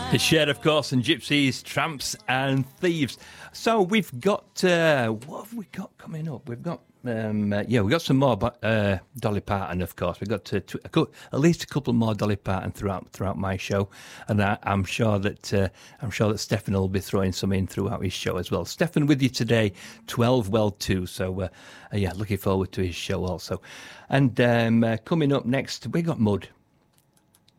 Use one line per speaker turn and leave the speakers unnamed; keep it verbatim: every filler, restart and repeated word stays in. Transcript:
The Shed, of course, and Gypsies, Tramps and Thieves. So we've got, uh, what have we got coming up? We've got, um, uh, yeah, we've got some more uh, Dolly Parton, of course. We've got to, to, a co- at least a couple more Dolly Parton throughout throughout my show, and I, I'm sure that uh, I'm sure that Stefan will be throwing some in throughout his show as well. Stefan with you today, twelve well two. So uh, uh, yeah, looking forward to his show also. And um, uh, coming up next, we got Mud.